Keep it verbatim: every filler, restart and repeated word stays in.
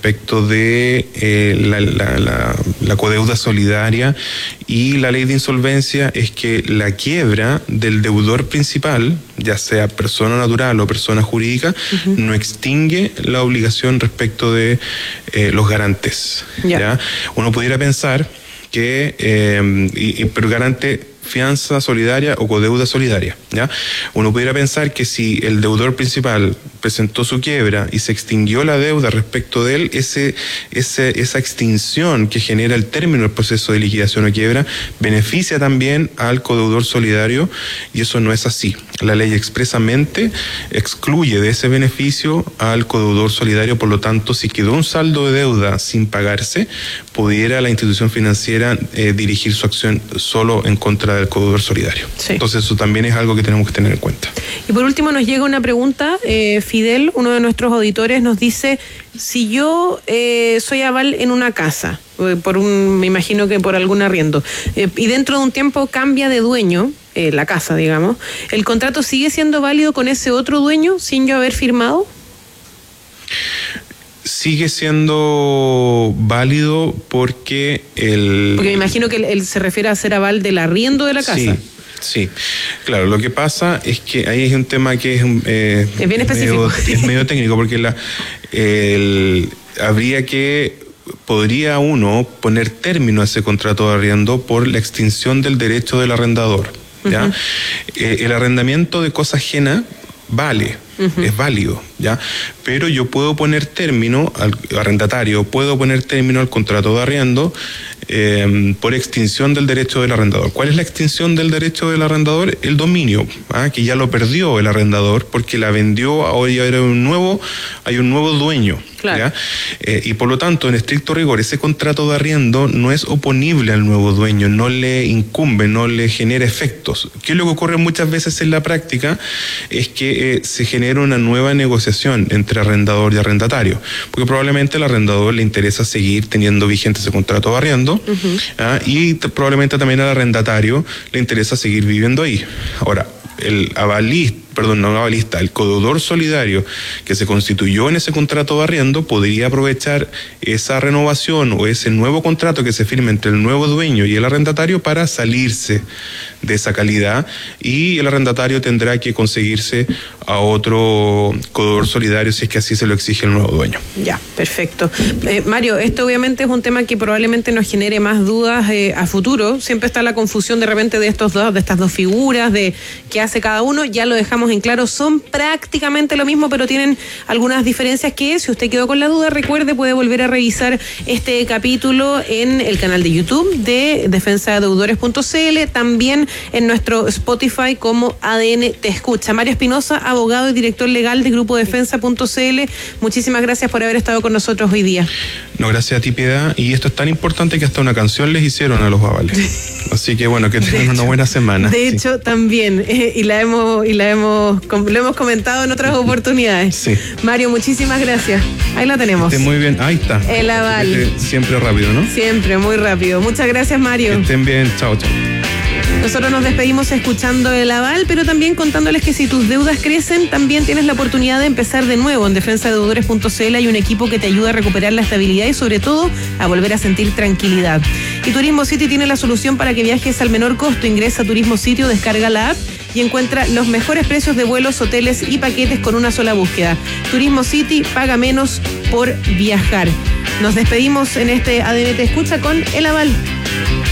respecto de eh, la, la, la, la codeuda solidaria y la ley de insolvencia es que la quiebra del deudor principal, ya sea persona natural o persona jurídica, uh-huh. no extingue la obligación respecto de eh, los garantes. Yeah. ¿Ya? Uno pudiera pensar que, eh, y, y, pero garante fianza solidaria o codeuda solidaria, ¿ya? Uno pudiera pensar que si el deudor principal presentó su quiebra y se extinguió la deuda respecto de él, ese, ese, esa extinción que genera el término del proceso de liquidación o quiebra beneficia también al codeudor solidario, y eso no es así. La ley expresamente excluye de ese beneficio al codeudor solidario. Por lo tanto, si quedó un saldo de deuda sin pagarse, pudiera la institución financiera eh, dirigir su acción solo en contra del codeudor solidario. Sí. Entonces eso también es algo que tenemos que tener en cuenta. Y por último nos llega una pregunta, eh, Fidel, uno de nuestros auditores nos dice, si yo eh, soy aval en una casa, por un, me imagino que por algún arriendo, eh, y dentro de un tiempo cambia de dueño, eh, la casa digamos, ¿el contrato sigue siendo válido con ese otro dueño sin yo haber firmado? Sigue siendo válido porque el... Porque me imagino que él, él se refiere a ser aval del arriendo de la casa. Sí, sí. Claro, lo que pasa es que ahí es un tema que es... Eh, es bien específico. Medio, es medio técnico porque la, el, habría que... Podría uno poner término a ese contrato de arriendo por la extinción del derecho del arrendador, ¿ya? Uh-huh. Eh, el arrendamiento de cosa ajena vale, uh-huh. es válido, ¿ya? Pero yo puedo poner término al arrendatario, puedo poner término al contrato de arriendo eh, por extinción del derecho del arrendador. ¿Cuál es la extinción del derecho del arrendador? El dominio, ¿ah? Que ya lo perdió el arrendador porque la vendió, ahora ya hay un nuevo, hay un nuevo dueño. Claro. Eh, y por lo tanto, en estricto rigor, ese contrato de arriendo no es oponible al nuevo dueño, no le incumbe, no le genera efectos. ¿Qué es lo que ocurre muchas veces en la práctica? Es que eh, se genera una nueva negociación entre arrendador y arrendatario, porque probablemente al arrendador le interesa seguir teniendo vigente ese contrato de arriendo, uh-huh. ¿ah? y t- probablemente también al arrendatario le interesa seguir viviendo ahí. Ahora, el avalista, perdón, no avalista, el codeudor solidario que se constituyó en ese contrato de arriendo podría aprovechar esa renovación o ese nuevo contrato que se firme entre el nuevo dueño y el arrendatario para salirse de esa calidad, y el arrendatario tendrá que conseguirse a otro codeudor solidario si es que así se lo exige el nuevo dueño. Ya, perfecto. Eh, Mario, esto obviamente es un tema que probablemente nos genere más dudas eh, a futuro. Siempre está la confusión de repente de estos dos, de estas dos figuras, de qué hace cada uno. Ya lo dejamos en claro, son prácticamente lo mismo, pero tienen algunas diferencias que, si usted quedó con la duda, recuerde, puede volver a revisar este capítulo en el canal de YouTube de defensa de deudores punto c l, también en nuestro Spotify como A D N Te Escucha. Mario Espinosa, abogado y director legal de Grupo Defensa punto c l, muchísimas gracias por haber estado con nosotros hoy día. No, gracias a ti, Piedad, y esto es tan importante que hasta una canción les hicieron a los avales. Así que bueno, que tengan una buena semana. De sí. hecho, también, eh, y la hemos, y la hemos, lo hemos comentado en otras oportunidades. Sí. Mario, muchísimas gracias. Ahí la tenemos. Esté muy bien, ahí está. El aval. Siempre rápido, ¿no? Siempre, muy rápido. Muchas gracias, Mario. Que estén bien, chao, chao. Nosotros nos despedimos escuchando el aval, pero también contándoles que si tus deudas crecen, también tienes la oportunidad de empezar de nuevo. En defensa de deudores punto c l hay un equipo que te ayuda a recuperar la estabilidad y sobre todo a volver a sentir tranquilidad. Y Turismo City tiene la solución para que viajes al menor costo. Ingresa a Turismo City o descarga la app y encuentra los mejores precios de vuelos, hoteles y paquetes con una sola búsqueda. Turismo City, paga menos por viajar. Nos despedimos en este A D N Te Escucha con el aval.